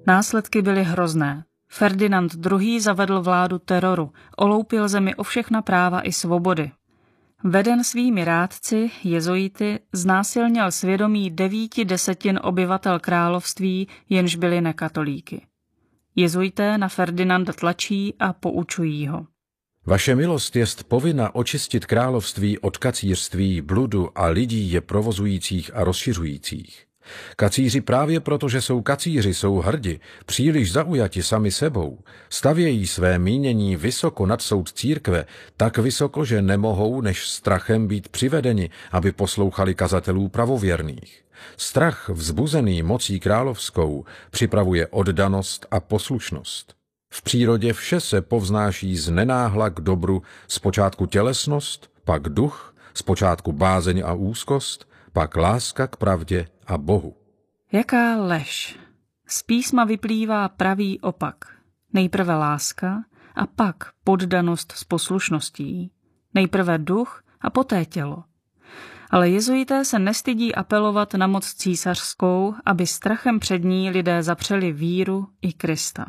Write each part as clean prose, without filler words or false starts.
Následky byly hrozné. Ferdinand II. Zavedl vládu teroru, oloupil zemi o všechna práva i svobody. Veden svými rádci, jezuity, znásilnil svědomí 9/10 obyvatel království, jenž byli nekatolíky. Jezuité na Ferdinanda tlačí a poučují ho. Vaše milost jest povinna očistit království od kacířství, bludu a lidí je provozujících a rozšiřujících. Kacíři právě proto, že jsou kacíři, jsou hrdi, příliš zaujati sami sebou, stavějí své mínění vysoko nad soud církve, tak vysoko, že nemohou než strachem být přivedeni, aby poslouchali kazatelů pravověrných. Strach vzbuzený mocí královskou připravuje oddanost a poslušnost. V přírodě vše se povznáší z nenáhla k dobru, zpočátku tělesnost, pak duch, zpočátku bázeň a úzkost, pak láska k pravdě a Bohu. Jaká lež! Z písma vyplývá pravý opak. Nejprve láska a pak poddanost s poslušností. Nejprve duch a poté tělo. Ale jezuité se nestydí apelovat na moc císařskou, aby strachem před ní lidé zapřeli víru i Krista.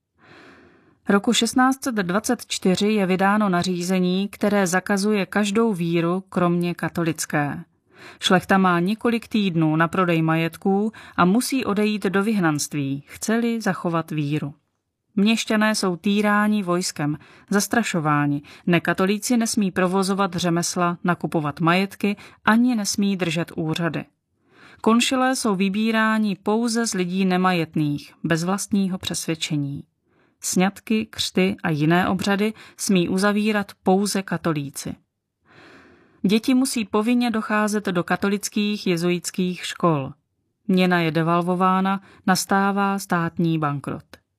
Roku 1624 je vydáno nařízení, které zakazuje každou víru, kromě katolické. Šlechta má několik týdnů na prodej majetků a musí odejít do vyhnanství, chce-li zachovat víru. Měšťané jsou týráni vojskem, zastrašováni, nekatolíci nesmí provozovat řemesla, nakupovat majetky, ani nesmí držet úřady. Konšilé jsou vybíráni pouze z lidí nemajetných, bez vlastního přesvědčení. Sňatky, křty a jiné obřady smí uzavírat pouze katolíci. Děti musí povinně docházet do katolických jezuitských škol. Měna je devalvována, nastává státní bankrot.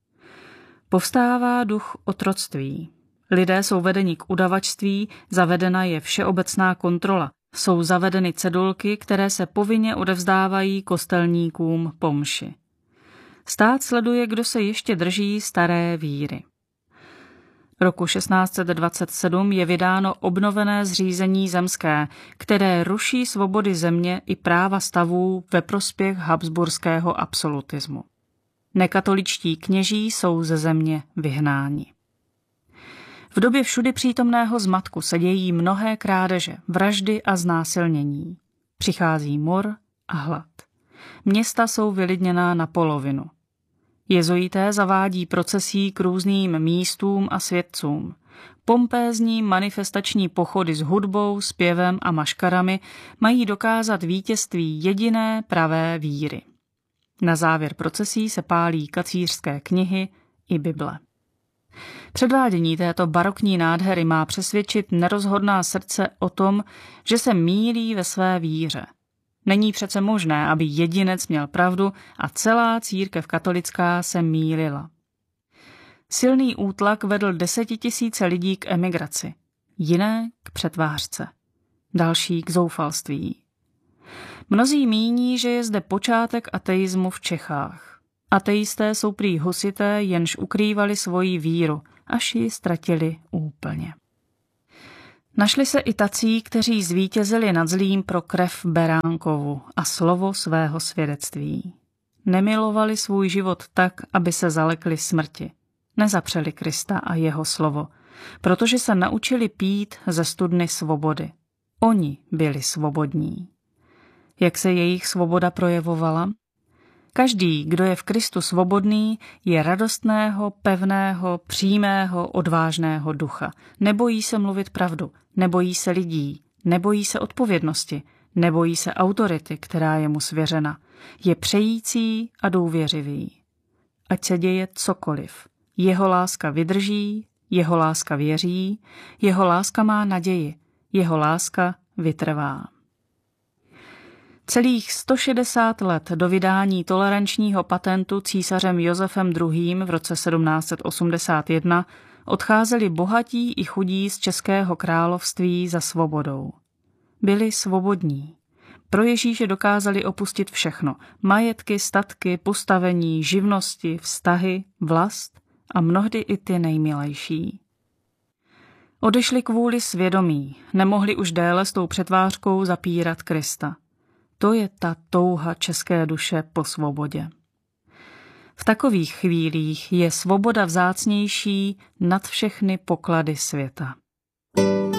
Povstává duch otroctví. Lidé jsou vedeni k udavačství, zavedena je všeobecná kontrola. Jsou zavedeny cedulky, které se povinně odevzdávají kostelníkům po mši. Stát sleduje, kdo se ještě drží staré víry. Roku 1627 je vydáno obnovené zřízení zemské, které ruší svobody země i práva stavů ve prospěch habsburského absolutismu. Nekatoličtí kněží jsou ze země vyhnáni. V době všudy přítomného zmatku se dějí mnohé krádeže, vraždy a znásilnění. Přichází mor a hlad. Města jsou vylidněná na polovinu. Jezuité zavádí procesí k různým místům a světcům. Pompézní manifestační pochody s hudbou, zpěvem a maškarami mají dokázat vítězství jediné pravé víry. Na závěr procesí se pálí kacířské knihy i Bible. Předvádění této barokní nádhery má přesvědčit nerozhodná srdce o tom, že se mýlí ve své víře. Není přece možné, aby jedinec měl pravdu a celá církev katolická se mýlila. Silný útlak vedl 10 000 lidí k emigraci, jiné k přetvářce, další k zoufalství. Mnozí míní, že je zde počátek ateismu v Čechách. Ateisté jsou prý husité, jenž ukrývali svoji víru, až ji ztratili úplně. Našli se i tací, kteří zvítězili nad zlým pro krev beránkovu a slovo svého svědectví. Nemilovali svůj život tak, aby se zalekli smrti. Nezapřeli Krista a jeho slovo, protože se naučili pít ze studny svobody. Oni byli svobodní. Jak se jejich svoboda projevovala? Každý, kdo je v Kristu svobodný, je radostného, pevného, přímého, odvážného ducha. Nebojí se mluvit pravdu, nebojí se lidí, nebojí se odpovědnosti, nebojí se autority, která je mu svěřena. Je přející a důvěřivý. Ať se děje cokoliv. Jeho láska vydrží, jeho láska věří, jeho láska má naději, jeho láska vytrvá. Celých 160 let do vydání tolerančního patentu císařem Josefem II. V roce 1781 odcházeli bohatí i chudí z Českého království za svobodou. Byli svobodní. Pro Ježíše dokázali opustit všechno. Majetky, statky, postavení, živnosti, vztahy, vlast a mnohdy i ty nejmilejší. Odešli kvůli svědomí, nemohli už déle s tou přetvářkou zapírat Krista. To je ta touha české duše po svobodě. V takových chvílích je svoboda vzácnější nad všechny poklady světa.